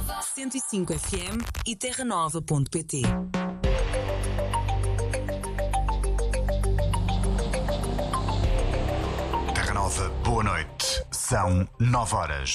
105 FM e terranova.pt. Terra Nova, boa noite. São 9 horas.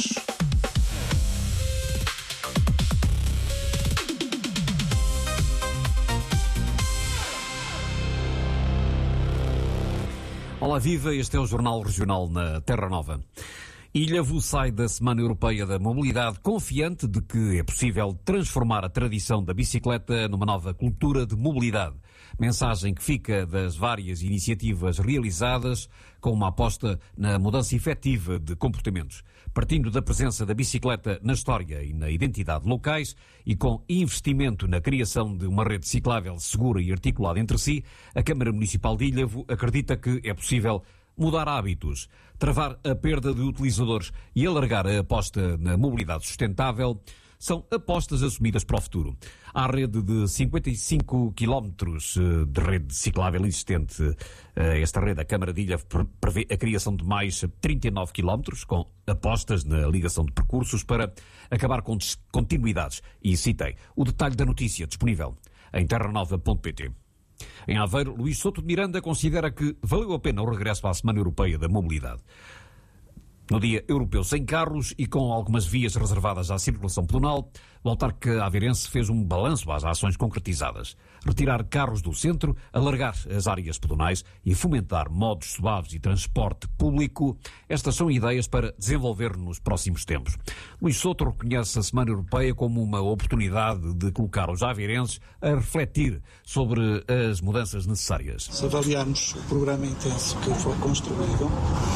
Olá, viva, este é o Jornal Regional na Terra Nova. Ilhavo sai da Semana Europeia da Mobilidade confiante de que é possível transformar a tradição da bicicleta numa nova cultura de mobilidade. Mensagem que fica das várias iniciativas realizadas com uma aposta na mudança efetiva de comportamentos. Partindo da presença da bicicleta na história e na identidade locais e com investimento na criação de uma rede ciclável segura e articulada entre si, a Câmara Municipal de Ilhavo acredita que é possível mudar hábitos, travar a perda de utilizadores e alargar a aposta na mobilidade sustentável são apostas assumidas para o futuro. À rede de 55 km de rede ciclável existente, esta rede, a Câmara de Ilhavo prevê a criação de mais 39 km, com apostas na ligação de percursos para acabar com descontinuidades. E citei o detalhe da notícia disponível em terranova.pt. Em Aveiro, Luís Souto de Miranda considera que valeu a pena o regresso à Semana Europeia da Mobilidade. No Dia Europeu sem carros e com algumas vias reservadas à circulação pedonal, o autarca aveirense fez um balanço às ações concretizadas. Retirar carros do centro, alargar as áreas pedonais e fomentar modos suaves e transporte público. Estas são ideias para desenvolver nos próximos tempos. Luís Souto reconhece a Semana Europeia como uma oportunidade de colocar os aveirenses a refletir sobre as mudanças necessárias. Se avaliarmos o programa intenso que foi construído,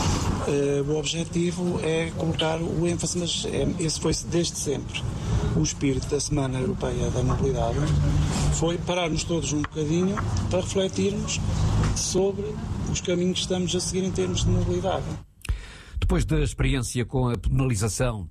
o objetivo é colocar o ênfase, mas esse foi desde sempre o espírito da Semana Europeia da Mobilidade, foi pararmos todos um bocadinho para refletirmos sobre os caminhos que estamos a seguir em termos de mobilidade. Depois da experiência com a penalização,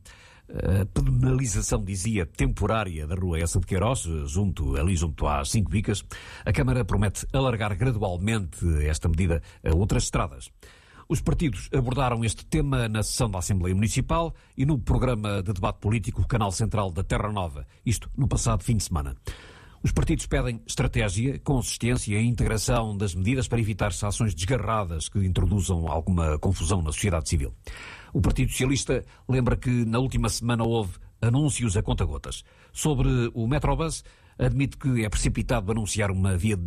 dizia, temporária da rua Essa de Queiroz, junto às 5 bicas, a Câmara promete alargar gradualmente esta medida a outras estradas. Os partidos abordaram este tema na sessão da Assembleia Municipal e no programa de debate político Canal Central da Terra Nova, isto no passado fim de semana. Os partidos pedem estratégia, consistência e integração das medidas para evitar ações desgarradas que introduzam alguma confusão na sociedade civil. O Partido Socialista lembra que na última semana houve anúncios a conta-gotas. Sobre o Metrobus, admite que é precipitado anunciar uma via